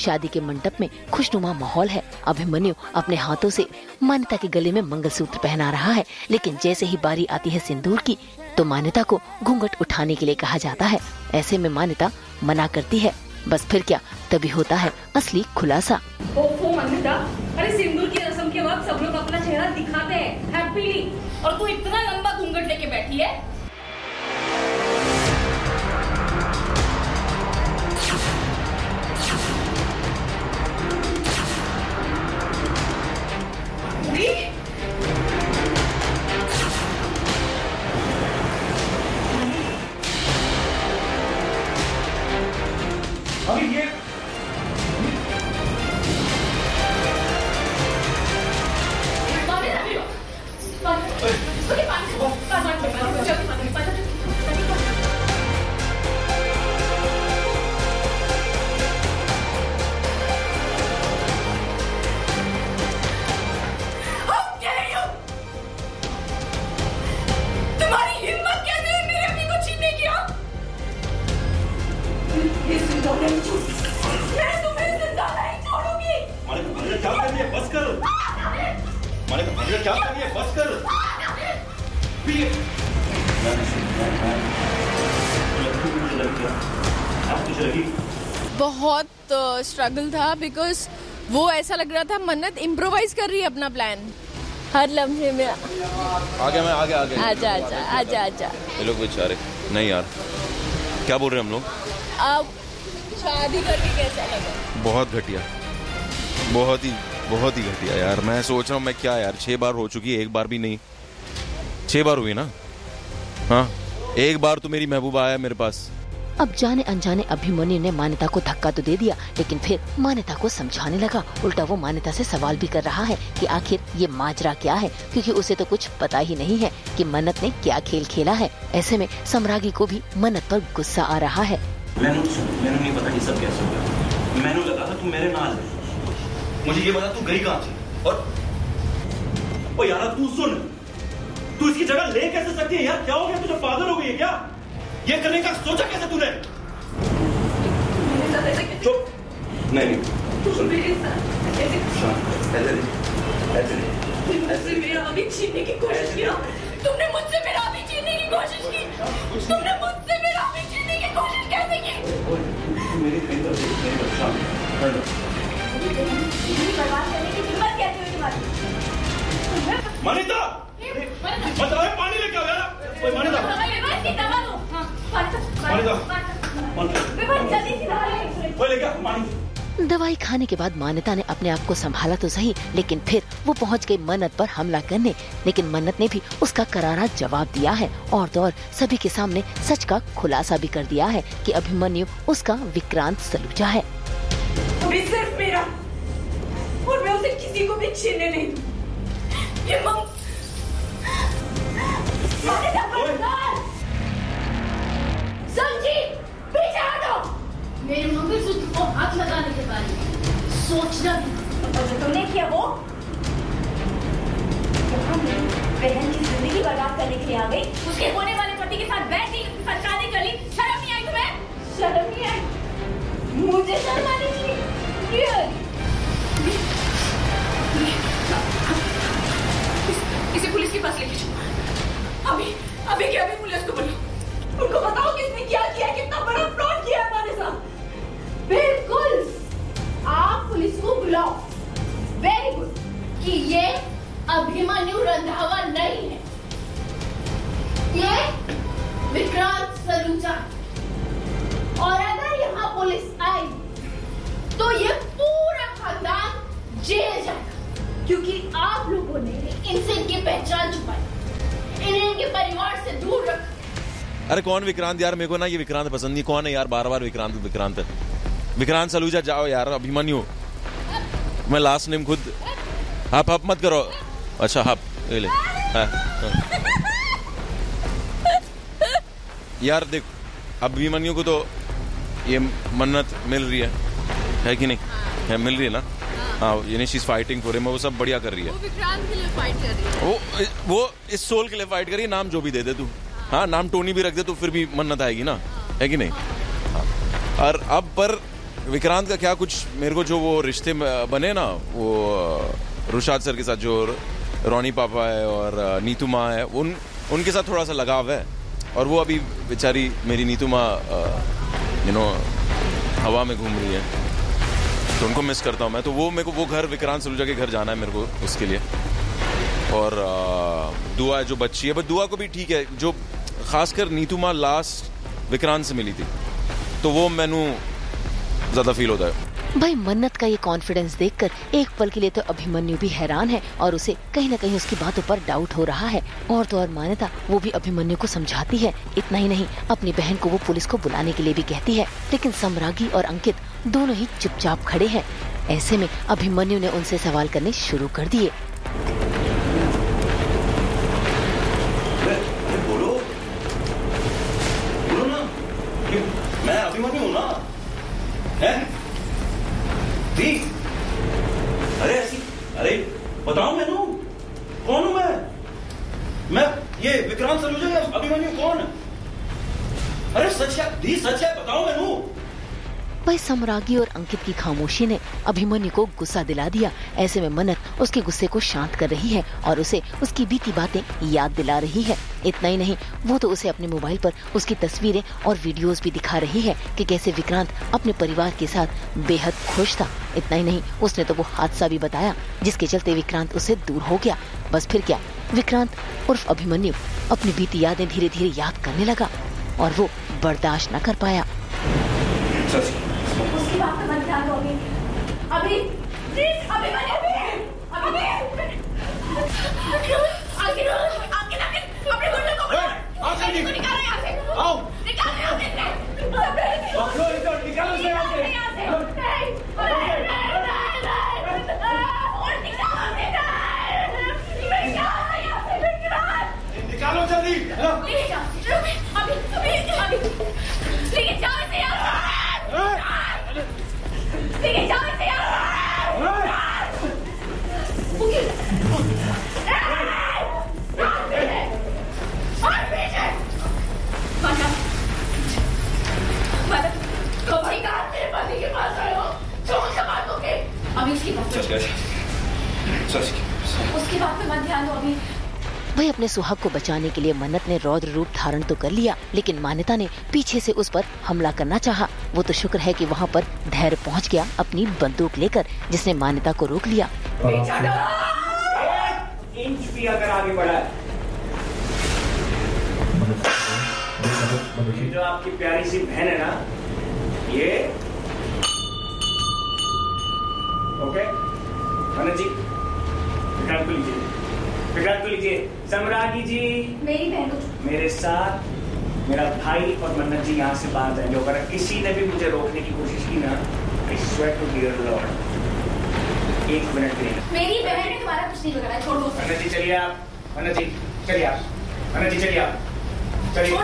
शादी के मंडप में खुशनुमा माहौल है। अभिमन्यु अपने हाथों से मान्यता के गले में मंगलसूत्र पहना रहा है, लेकिन जैसे ही बारी आती है सिंदूर की तो मान्यता को घूंघट उठाने के लिए कहा जाता है। ऐसे में मान्यता मना करती है। बस फिर क्या, तभी होता है असली खुलासा। ओहो मान्यता, अरे सिंदूर की रस्म के वक्त सब लोग अपना चेहरा दिखाते हैं हैप्पीली, और तू इतना लंबा घूंघट लेके बैठी है। अभी ये बहुत स्ट्रगल था, बिकॉज वो ऐसा लग रहा था मन्नत इम्प्रोवाइज कर रही है अपना प्लान हर लम्हे में। आगे आजा आजा आजा आजा। ये लोग बेचारे, नहीं यार क्या बोल रहे हैं हम लोग। अब शादी करके कैसा लगा? बहुत घटिया, बहुत ही घटिया यार। मैं सोच रहा हूँ मैं क्या यार, 6 बार हो चुकी है, एक बार भी नहीं। 6 बार हुई ना? हाँ, एक बार तो मेरी महबूबा आया मेरे पास। अब जाने अनजाने अभिमन्यु ने मान्यता को धक्का तो दे दिया, लेकिन फिर मान्यता को समझाने लगा। उल्टा वो मान्यता से सवाल भी कर रहा है कि आखिर ये माजरा क्या है, क्योंकि उसे तो कुछ पता ही नहीं है कि मन्नत ने क्या खेल खेला है। ऐसे में सम्रागी को भी मन्नत पर गुस्सा आ रहा है। मैंने नहीं पता ये सब कैसे हुआ। मैंने लगा था तू मेरे नाल है, मुझे ये बता तू गई कहाँ थी। और यार तू सुन, तू इसकी जगह ले कैसे सकती है यार? क्या हो गया तुझे? पागल हो गई है क्या? ये करने का सोचा कैसे तूने? चुप, नहीं सुन, मुझसे मेरा अभी छीनने की कोशिश किया। तुमने मुझसे मेरा अभी छीनने की कोशिश की। तुमने मुझसे मेरा अभी छीनने की कोशिश कैसे की? बर्बाद करने की हिम्मत कैसे हुई तुम्हारी? मान्यता, पानी लेके आओ यार। दवाई खाने के बाद मान्यता ने अपने आप को संभाला तो सही, लेकिन फिर वो पहुंच गई मन्नत पर हमला करने। लेकिन मन्नत ने भी उसका करारा जवाब दिया है, और तो और सभी के सामने सच का खुलासा भी कर दिया है कि अभिमन्यु उसका विक्रांत सलूजा है। अभी सिर्फ मेरा, और मैं उसे किसी को भी छीनने नहीं दूं। ये समझी? पीछे हटो। मेरे मंगलसूत्र को हाथ लगाने के बारे में सोचना भी। और जो तुमने किया वो बहन की जिंदगी बर्बाद करने के लिए आ गई। उसके होने वाले पति के साथ बैठ गई, उसके साथ शादी कर ली। शर्म नहीं आई तुम्हें? शर्म नहीं आई? मुझे शर्म आनी चाहिए। इसे पुलिस के पास लेके जाओ। अभी क्या भी पुलिस को बुलाओ। उनको बताओ किसने क्या किया, कितना बड़ा फ्रॉड किया हमारे साथ। बिल्कुल, आप पुलिस को बुलाओ। वेरी गुड, कि ये अभिमन्यु रंधावा नहीं है, ये विक्रांत सलूजा। और अगर यहाँ पुलिस आई तो ये पूरा खानदान जेल जाएगा, क्योंकि आप लोगों ने इनसे इनकी पहचान छुपाई, इन्हें इनके परिवार से दूर रखा। अरे कौन विक्रांत यार? मेरे को ना ये विक्रांत पसंद नहीं। कौन है यार? बार विक्रांत सलूजा। जाओ यार। अभिमन्यु, मैं लास्ट नेम खुद। हप मत करो। अच्छा हप ले। यार देख, अभिमन्यु को तो ये मन्नत मिल रही है कि नहीं? है, मिल रही है ना? हाँ, यानी she is fighting for him. वो सब बढ़िया कर रही है। वो विक्रांत के लिए फाइट कर रही है। वो इस सोल के लिए फाइट कर रही है। नाम जो भी दे दे तू, हाँ नाम टोनी भी रख दे तो फिर भी मन्नत आएगी ना, है कि नहीं? हाँ। और अब पर विक्रांत का क्या कुछ मेरे को जो वो रिश्ते बने ना, वो रुशाद सर के साथ जो रोनी पापा है और नीतू माँ है, उनके साथ थोड़ा सा लगाव है। और वो अभी बेचारी मेरी नीतू माँ हवा में घूम रही है, तो उनको मिस करता हूँ मैं। तो वो मेरे को वो घर, विक्रांत सलूजा के घर जाना है मेरे को उसके लिए। और दुआ जो बच्ची है, बट दुआ को भी ठीक है, जो खासकर नीतू माँ लास्ट विक्रांत से मिली थी, तो वो मैनू ज्यादा फील होता है। भाई मन्नत का ये कॉन्फिडेंस देखकर एक पल के लिए तो अभिमन्यु भी हैरान है और उसे कहीं न कहीं उसकी बातों पर डाउट हो रहा है। और तो और मान्यता वो भी अभिमन्यु को समझाती है। इतना ही नहीं, अपनी बहन को वो पुलिस को बुलाने के लिए भी कहती है, लेकिन सम्रागी और अंकित दोनों ही चुपचाप खड़े हैं। ऐसे में अभिमन्यु ने उनसे सवाल करने शुरू कर दिए। बोलो ना कि मैं अभिमन्यु हूँ ना, है? अरे ऐसी, अरे बताओ मैनू, कौन हूँ मैं ये विक्रांत सलूजा या अभिमन्यु कौन? अरे सच है, बताओ मैनू। भाई सम्रागी और अंकित की खामोशी ने अभिमन्यु को गुस्सा दिला दिया। ऐसे में मन्नत उसके गुस्से को शांत कर रही है और उसे उसकी बीती बातें याद दिला रही है। इतना ही नहीं, वो तो उसे अपने मोबाइल पर उसकी तस्वीरें और वीडियोस भी दिखा रही है कि कैसे विक्रांत अपने परिवार के साथ बेहद खुश था। इतना ही नहीं, उसने तो वो हादसा भी बताया जिसके चलते विक्रांत उससे दूर हो गया। बस फिर क्या, विक्रांत उर्फ अभिमन्यु अपनी बीती यादें धीरे धीरे याद करने लगा और वो बर्दाश्त न कर पाया। उसकी बात पे मत ध्यान दो अभी प्लीज, अभी अपने गुंडों को निकालो यहाँ से, निकालो यहाँ से, निकालो जल्दी। अभी लेकिन जाओ इसे यार, लेकिन जाओ इसे यार। उसकी बात पे मत ध्यान दो अभी। वही अपने सुहाग को बचाने के लिए मन्नत ने रौद्र रूप धारण तो कर लिया, लेकिन मान्यता ने पीछे से उस पर हमला करना चाहा। वो तो शुक्र है कि वहाँ पर धैर्य पहुँच गया अपनी बंदूक लेकर, जिसने मान्यता को रोक लिया। इंच भी अगर आगे बढ़ा, जो आपकी प्यारी सी बहन है ना, ये ओके मन्नत जी, विक्रांत को लीजिए। सम्रागी जी, मेरी बहन को मेरे साथ मेरा भाई और मन्नत जी यहाँ से बाहर जाएंगे। अगर किसी ने भी मुझे रोकने की कोशिश की ना, I swear to dear Lord, 1 minute के लिए। मेरी बहन ने तुम्हारा कुछ नहीं बिगाड़ा, छोड़ दो। मन्नत जी चलिए आप, मन्नत जी चलिए आप, मन्नत जी चलिए आप, चलिए।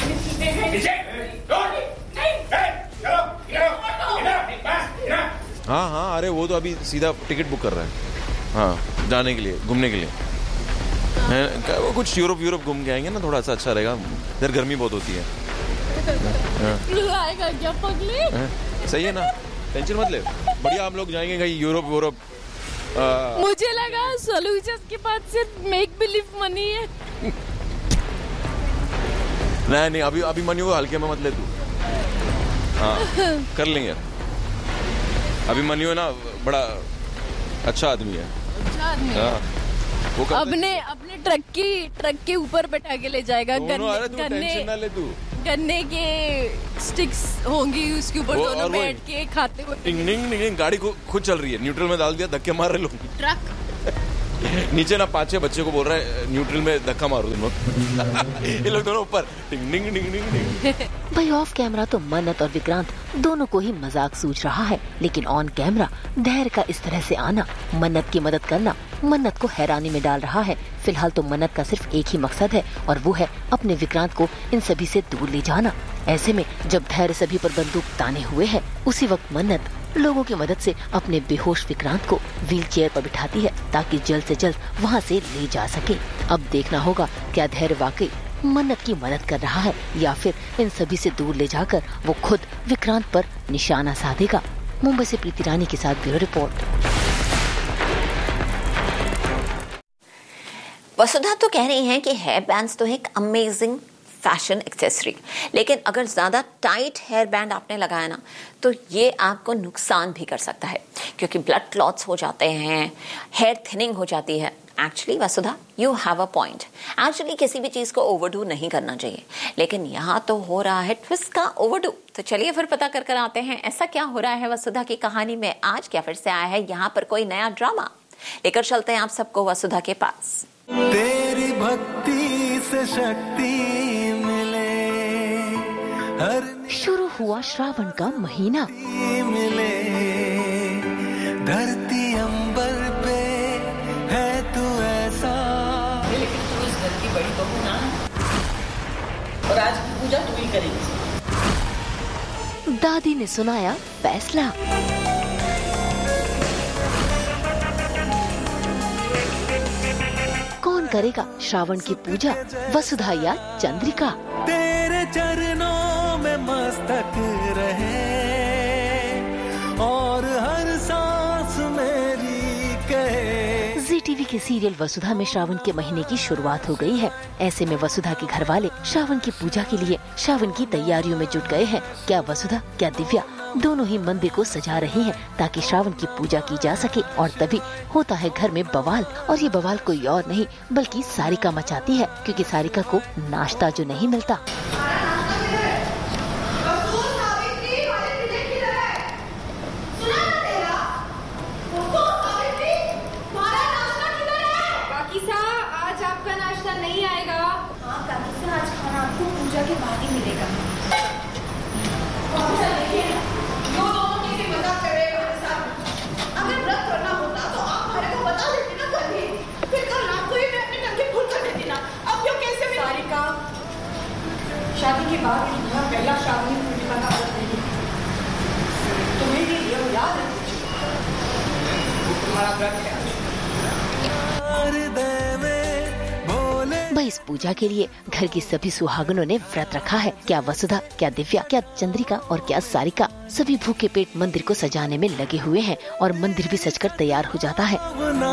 हाँ, अरे वो तो अभी सीधा टिकट बुक कर रहा है, हाँ, जाने के लिए, घूमने के लिए। वो कुछ यूरोप घूम के आएंगे ना, थोड़ा सा अच्छा रहेगा, इधर गर्मी बहुत होती है। आएगा क्या पगले? सही है ना, टेंशन मत ले, बढ़िया हम लोग जाएंगे कहीं यूरोप। मुझे लगा सलूजा के पास से मेक बिलीव मनी है। नहीं, अभी मनी को हल्के में मत ले तू। हाँ, कर लेंगे। अभी मनी हो ना, बड़ा अच्छा आदमी है। हाँ, वो अपने ट्रक के ऊपर बैठा के ले जाएगा। गन्ने के स्टिक्स होंगी उसके ऊपर, दोनों बैठ के खाते हुए। टिंग गाड़ी को खुद चल रही है, न्यूट्रल में डाल दिया, धक्के मार रहे लोग। ट्रक नीचे ना 5-6 बच्चे को बोल रहा है न्यूट्रल में धक्का मारो तुम लोग। ये लोग दोनों ऊपर टिंग। भाई ऑफ कैमरा तो मन्नत और विक्रांत दोनों को ही मजाक सूझ रहा है, लेकिन ऑन कैमरा धैर्य का इस तरह से आना, मन्नत की मदद करना, मन्नत को हैरानी में डाल रहा है। फिलहाल तो मन्नत का सिर्फ एक ही मकसद है, और वो है अपने विक्रांत को इन सभी से दूर ले जाना। ऐसे में जब धैर्य सभी पर बंदूक ताने हुए है, उसी वक्त मन्नत लोगों की मदद से अपने बेहोश विक्रांत को व्हील चेयर पर बिठाती है, ताकि जल्द से जल्द वहाँ से ले जा सके। अब देखना होगा क्या धैर्य वाकई मन्नत की मदद कर रहा है या फिर इन सभी से दूर ले जाकर वो खुद विक्रांत पर निशाना साधेगा। मुंबई से प्रीति रानी के साथ ब्यूरो रिपोर्ट। वसुधा तो कह रही हैं कि हेयर बैंड्स तो एक अमेजिंग फैशन एक्सेसरी, लेकिन अगर ज्यादा टाइट हेयर बैंड आपने लगाया ना तो ये आपको नुकसान भी कर सकता है, क्योंकि ब्लड क्लॉट्स हो जाते हैं, हेयर थिनिंग हो जाती है। Actually Vasudha, you have a point. Actually किसी भी चीज को ओवरडू नहीं करना चाहिए, लेकिन यहाँ तो हो रहा है ट्विस्ट का ओवरडू। तो चलिए फिर पता कर आते हैं ऐसा क्या हो रहा है वसुधा की कहानी में। आज क्या फिर से आया है यहाँ पर कोई नया ड्रामा? लेकर चलते हैं आप सबको वसुधा के पास। तेरी भक्ति से शक्ति मिले, शुरू हुआ श्रावण का महीना। मिले धरती अंबर पे है तू ऐसा। लेकिन तू इस घर की बड़ी बहू ना, और आज की पूजा तू ही करेगी। दादी ने सुनाया फैसला। कौन करेगा श्रावण की पूजा, वसुधा या चंद्रिका? तेरे चरणों में मस्तक रहे और हर सांस मेरी कहे। जी टीवी के सीरियल वसुधा में श्रावण के महीने की शुरुआत हो गई है। ऐसे में वसुधा के घर वाले श्रावण की पूजा के लिए श्रावण की तैयारियों में जुट गए हैं। क्या वसुधा, क्या दिव्या दोनों ही मंदिर को सजा रही हैं ताकि श्रावण की पूजा की जा सके। और तभी होता है घर में बवाल, और ये बवाल कोई और नहीं बल्कि सारिका मचाती है, क्योंकि सारिका को नाश्ता जो नहीं मिलता। आज आपका नाश्ता नहीं आएगा। हाँ काकीसा, आज खाना आपको पूजा के बाद ही मिलेगा। अगर व्रत करना होता तो आप हमारे को बता देती ना कभी, फिर कल रात को ही मैं अपने टंके फुल कर देती ना। अब क्यों कैसे सारिका, शादी के बाद तुम्हारा पहला श्रावणी पूर्णिमा का व्रत नहीं, तुम्हें भी ये याद है तुम्हारा व्रत है। भाई इस पूजा के लिए घर की सभी सुहागनों ने व्रत रखा है। क्या वसुधा, क्या दिव्या, क्या चंद्रिका और क्या सारिका, सभी भूखे पेट मंदिर को सजाने में लगे हुए हैं और मंदिर भी सजकर तैयार हो जाता है।